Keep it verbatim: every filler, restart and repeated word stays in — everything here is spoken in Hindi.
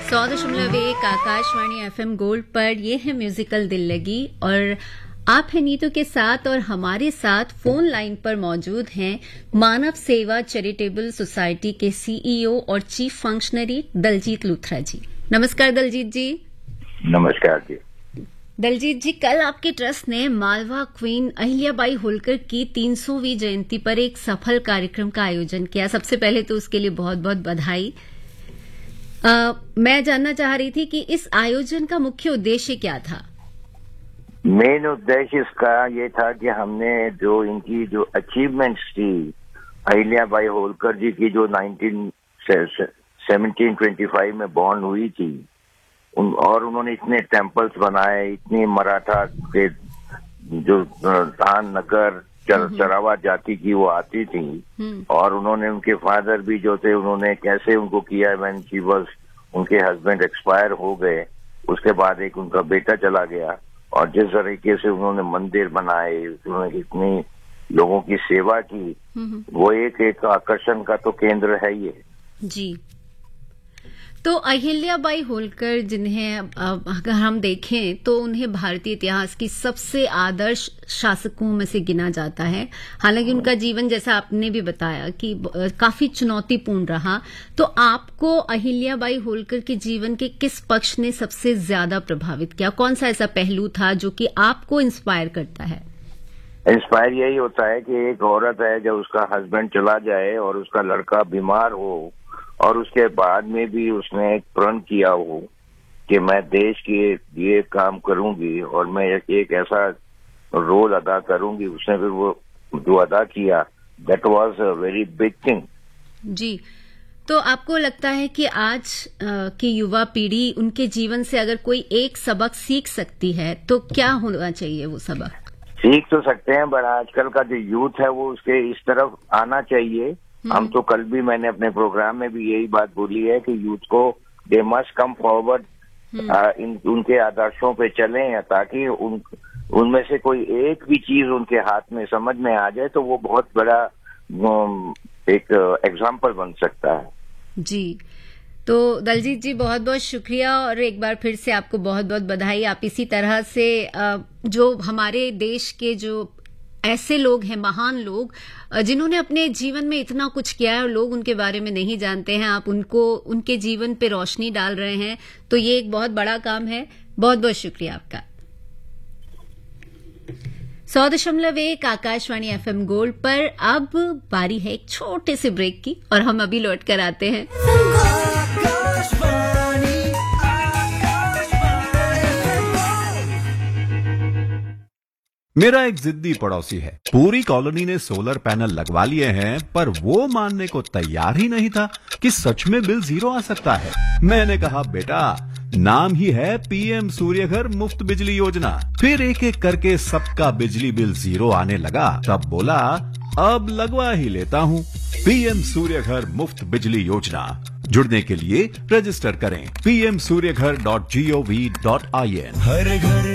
सौ दशमलव एक आकाशवाणी एफएम गोल्ड पर ये है म्यूजिकल दिल लगी और आप हैं नीतू के साथ और हमारे साथ फोन लाइन पर मौजूद हैं मानव सेवा चैरिटेबल सोसाइटी के सीईओ और चीफ फंक्शनरी दलजीत लूथरा जी। नमस्कार दलजीत जी। नमस्कार जी। दलजीत जी, कल आपके ट्रस्ट ने मालवा क्वीन अहिल्याबाई होलकर की तीन सौवीं जयंती पर एक सफल कार्यक्रम का आयोजन किया। सबसे पहले तो उसके लिए बहुत बहुत बधाई। आ, मैं जानना चाह रही थी कि इस आयोजन का मुख्य उद्देश्य क्या था? मेन उद्देश्य इसका ये था कि हमने जो इनकी जो अचीवमेंट्स थी, अहिल्याबाई होलकर जी की जो नाइनटीन सेवनटीन ट्वेंटी फाइव में बॉर्न हुई थी, उन, और उन्होंने इतने टेम्पल्स बनाए, इतनी मराठा के जो धान नगर चर, चरावा जाति की वो आती थी, और उन्होंने उनके फादर भी जो थे उन्होंने कैसे उनको किया व्हेन शी वाज, उनके हस्बैंड एक्सपायर हो गए, उसके बाद एक उनका बेटा चला गया, और जिस तरीके से उन्होंने मंदिर बनाए, उन्होंने इतनी लोगों की सेवा की, वो एक एक आकर्षण का तो केंद्र है ये जी। तो अहिल्याबाई होलकर जिन्हें अगर हम देखें तो उन्हें भारतीय इतिहास की सबसे आदर्श शासकों में से गिना जाता है। हालांकि उनका जीवन, जैसा आपने भी बताया, कि काफी चुनौतीपूर्ण रहा। तो आपको अहिल्याबाई होलकर के जीवन के किस पक्ष ने सबसे ज्यादा प्रभावित किया? कौन सा ऐसा पहलू था जो कि आपको इंस्पायर करता है? इंस्पायर यही होता है कि एक औरत है, जब उसका हस्बैंड चला जाए और उसका लड़का बीमार हो, और उसके बाद में भी उसने एक प्रण किया हो कि मैं देश के लिए काम करूंगी और मैं एक ऐसा रोल अदा करूंगी, उसने फिर वो जो अदा किया, that was a very big thing जी। तो आपको लगता है कि आज की युवा पीढ़ी उनके जीवन से अगर कोई एक सबक सीख सकती है तो क्या होना चाहिए? वो सबक सीख तो सकते हैं, पर आजकल का जो यूथ है वो उसके इस तरफ आना चाहिए। हम तो कल भी मैंने अपने प्रोग्राम में भी यही बात बोली है कि यूथ को दे मस्ट कम फॉरवर्ड, इन उनके आदर्शों पे चलें, ताकि उन उनमें से कोई एक भी चीज उनके हाथ में समझ में आ जाए तो वो बहुत बड़ा एक एग्जाम्पल बन सकता है जी। तो दलजीत जी, बहुत बहुत शुक्रिया और एक बार फिर से आपको बहुत बहुत बधाई। आप इसी तरह से जो हमारे देश के जो ऐसे लोग हैं, महान लोग, जिन्होंने अपने जीवन में इतना कुछ किया है और लोग उनके बारे में नहीं जानते हैं, आप उनको, उनके जीवन पे रोशनी डाल रहे हैं, तो ये एक बहुत बड़ा काम है। बहुत बहुत शुक्रिया आपका। सौ दशमलव एक आकाशवाणी एफएम गोल्ड पर अब बारी है एक छोटे से ब्रेक की और हम अभी लौट कर आते हैं। मेरा एक जिद्दी पड़ोसी है, पूरी कॉलोनी ने सोलर पैनल लगवा लिए हैं, पर वो मानने को तैयार ही नहीं था कि सच में बिल जीरो आ सकता है। मैंने कहा, बेटा, नाम ही है पीएम सूर्यघर मुफ्त बिजली योजना। फिर एक एक करके सबका बिजली बिल जीरो आने लगा। तब बोला, अब लगवा ही लेता हूँ। पीएम सूर्यघर मुफ्त बिजली योजना। जुड़ने के लिए रजिस्टर करें P M Surya Ghar dot G O V dot I N. हर घर